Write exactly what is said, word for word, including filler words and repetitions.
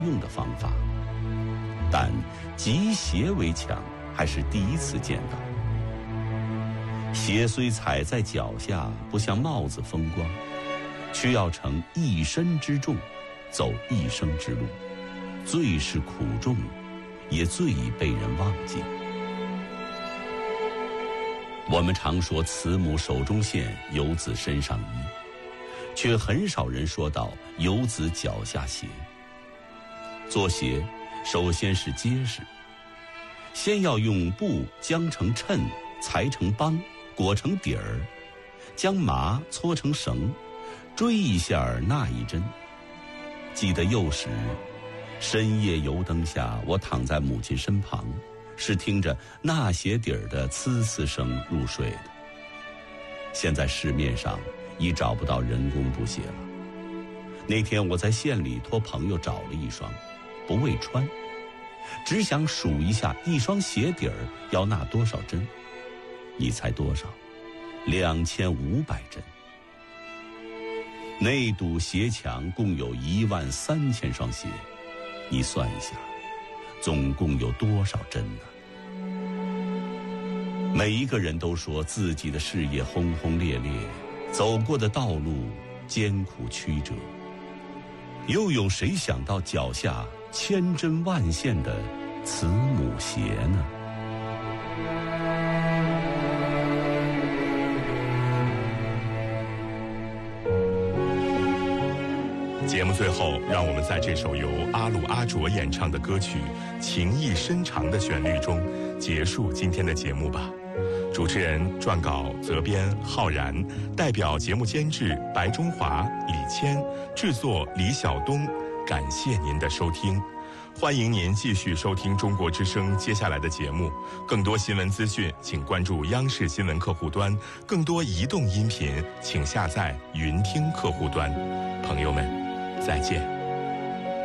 用的方法，但集鞋为强还是第一次见到。鞋虽踩在脚下，不像帽子风光，却要承一身之重，走一生之路，最是苦重，也最已被人忘记。我们常说慈母手中线，游子身上衣，却很少人说到游子脚下鞋。做鞋首先是结实，先要用布将成衬，裁成帮，裹成底儿，将麻搓成绳，追一下那一针。记得幼时深夜油灯下，我躺在母亲身旁，是听着那鞋底儿的呲呲声入睡的。现在市面上已找不到人工布鞋了。那天我在县里托朋友找了一双，不为穿，只想数一下一双鞋底儿要纳多少针。你猜多少？两千五百针。那堵鞋墙共有一万三千双鞋，你算一下，总共有多少针呢？每一个人都说自己的事业轰轰烈烈，走过的道路艰苦曲折，又有谁想到脚下千针万线的慈母鞋呢？ 节目最后，让我们在这首由阿鲁阿卓演唱的歌曲《情意深长》的旋律中结束今天的节目吧。主持人、撰稿、责编浩然，代表节目监制白中华、李谦，制作李晓东。感谢您的收听，欢迎您继续收听中国之声接下来的节目。更多新闻资讯，请关注央视新闻客户端；更多移动音频，请下载云听客户端。朋友们，再见。